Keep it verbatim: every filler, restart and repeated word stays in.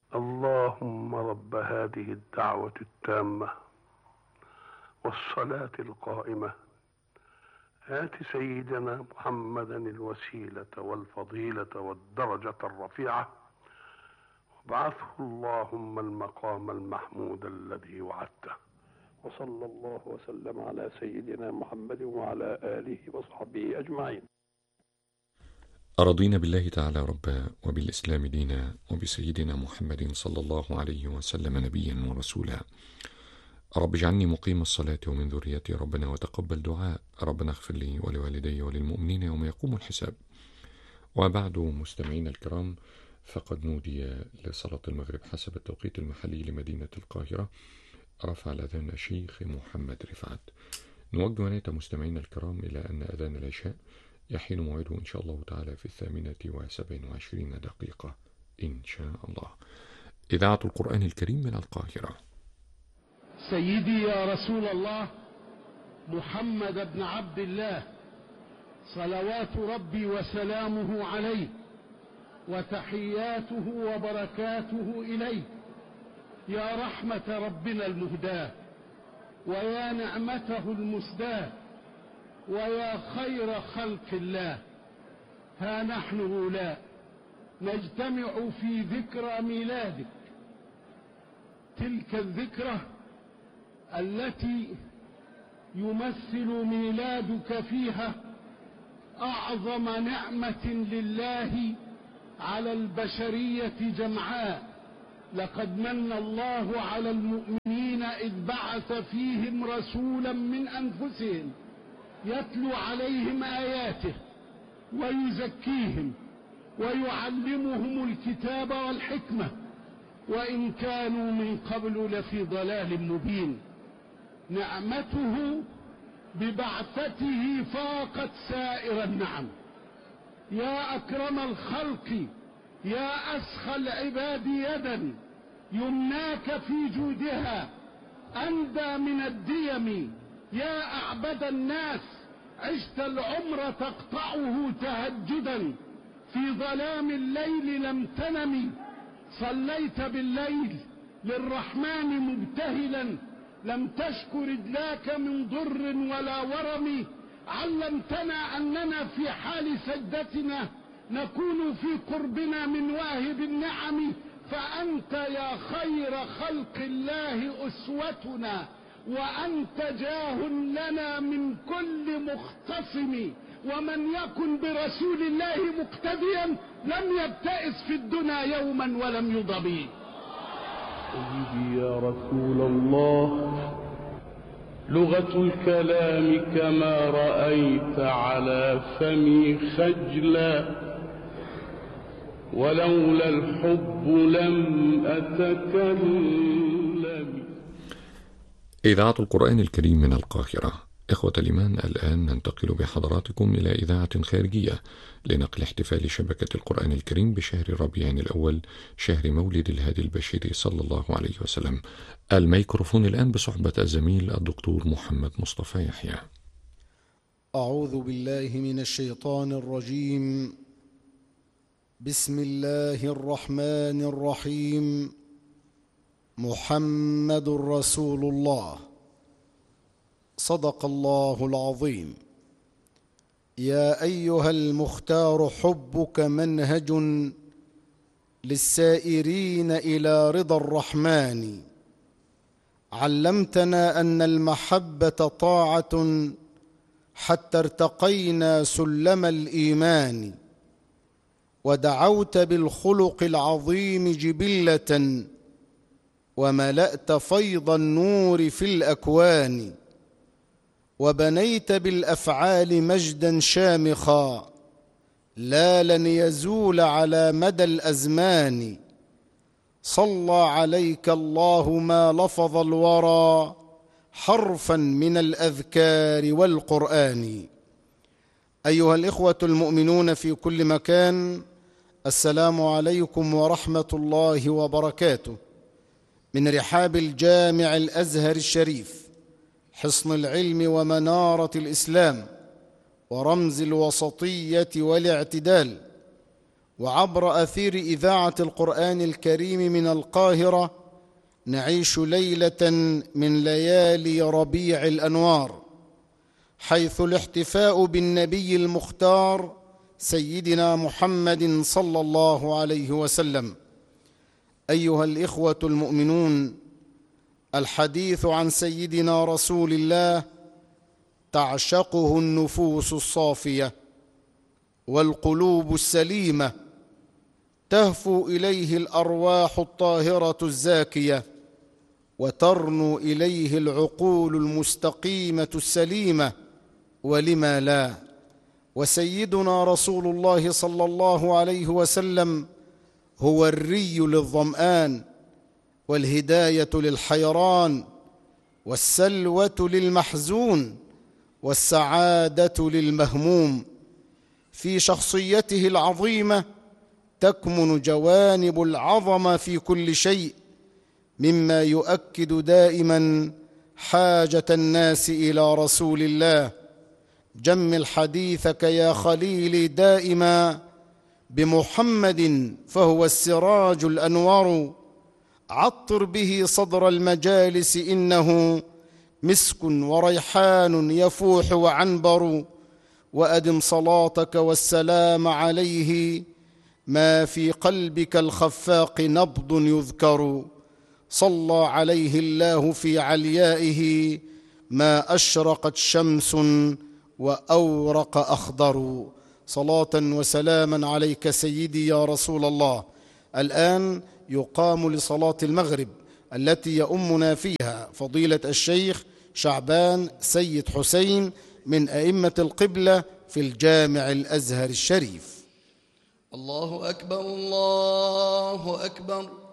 اللهم رب هذه الدعوة التامة والصلاة القائمة آت سيدنا محمدا الوسيلة والفضيلة والدرجة الرفيعة وابعثه اللهم المقام المحمود الذي وعدته. وصلى الله وسلم على سيدنا محمد وعلى آله وصحبه أجمعين. رضينا بالله تعالى ربا وبالإسلام دينا وبسيدنا محمد صلى الله عليه وسلم نبيا ورسولا. رب اجعلني مقيم الصلاة ومن ذريتي ربنا وتقبل دعاء. ربنا اغفر لي ولوالدي وللمؤمنين يوم يقوم الحساب. وبعد مستمعينا الكرام، فقد نودي لصلاة المغرب حسب التوقيت المحلي لمدينة القاهرة. رفع الأذان الشيخ محمد رفعت. نوجه عناية مستمعينا الكرام إلى أن أذان العشاء يحين موعده إن شاء الله تعالى في الثامنة وسبع وعشرين دقيقة إن شاء الله. إذاعة القرآن الكريم من القاهرة. سيدي يا رسول الله محمد بن عبد الله، صلوات ربي وسلامه عليه وتحياته وبركاته إليه، يا رحمة ربنا المهداة ويا نعمته المسداة ويا خير خلق الله. ها نحن هؤلاء نجتمع في ذكرى ميلادك، تلك الذكرى التي يمثل ميلادك فيها أعظم نعمة لله على البشرية جمعاء. لقد من الله على المؤمنين إذ بعث فيهم رسولا من أنفسهم يتلو عليهم آياته ويزكيهم ويعلمهم الكتاب والحكمة وإن كانوا من قبل لفي ضلال مبين. نعمته ببعثته فاقت سائر النعم. يا أكرم الخلق، يا أسخى العباد يدا، يمناك في جودها أندى من الديم. يا أعبد الناس، عشت العمر تقطعه تهجدا، في ظلام الليل لم تنم، صليت بالليل للرحمن مبتهلا، لم تشك رجلاك من ضر ولا ورم. علمتنا أننا في حال سجدتنا نكون في قربنا من واهب النعم، فأنت يا خير خلق الله أسوتنا، وأنت جاه لنا من كل مختصم. ومن يكن برسول الله مقتديا لم يبتئس في الدنيا يوما ولم يضبي. سيدي يا رسول الله، لغة الكلام كما رأيت على فمي خجلا، ولولا الحب لم أتكلم. إذاعة القرآن الكريم من القاهرة. إخوة الإيمان، الآن ننتقل بحضراتكم إلى إذاعة خارجية لنقل احتفال شبكة القرآن الكريم بشهر ربيع الأول، شهر مولد الهادي البشير صلى الله عليه وسلم. الميكروفون الآن بصحبة الزميل الدكتور محمد مصطفى يحيى. أعوذ بالله من الشيطان الرجيم. بسم الله الرحمن الرحيم. محمد رسول الله، صدق الله العظيم. يا أيها المختار، حبك منهج للسائرين إلى رضا الرحمن. علمتنا أن المحبة طاعة حتى ارتقينا سلم الإيمان، ودعوت بالخلق العظيم جبلة، وملأت فيض النور في الأكوان، وبنيت بالأفعال مجدا شامخا لا لن يزول على مدى الأزمان. صلى عليك الله ما لفظ الورى حرفا من الأذكار والقرآن. أيها الإخوة المؤمنون في كل مكان، السلام عليكم ورحمة الله وبركاته. من رحاب الجامع الأزهر الشريف، حصن العلم ومنارة الإسلام ورمز الوسطية والاعتدال، وعبر أثير إذاعة القرآن الكريم من القاهرة نعيش ليلة من ليالي ربيع الأنوار، حيث الاحتفاء بالنبي المختار سيدنا محمد صلى الله عليه وسلم. أيها الإخوة المؤمنون، الحديث عن سيدنا رسول الله تعشقه النفوس الصافية والقلوب السليمة، تهفو إليه الأرواح الطاهرة الزاكية، وترنو إليه العقول المستقيمة السليمة، ولما لا؟ وسيدنا رسول الله صلى الله عليه وسلم هو الري للظمآن، والهداية للحيران، والسلوة للمحزون، والسعادة للمهموم. في شخصيته العظيمة تكمن جوانب العظمة في كل شيء، مما يؤكد دائما حاجة الناس إلى رسول الله. جمل حديثك يا خليلي دائما بمحمد فهو السراج الأنور، عطر به صدر المجالس إنه مسك وريحان يفوح وعنبر، وأدم صلاتك والسلام عليه ما في قلبك الخفاق نبض يذكر. صلى عليه الله في عليائه ما أشرقت شمس وأورق أخضر. صلاة وسلاما عليك سيدي يا رسول الله. الآن يقام لصلاة المغرب التي يؤمنا فيها فضيلة الشيخ شعبان سيد حسين من أئمة القبلة في الجامع الأزهر الشريف. الله أكبر الله أكبر.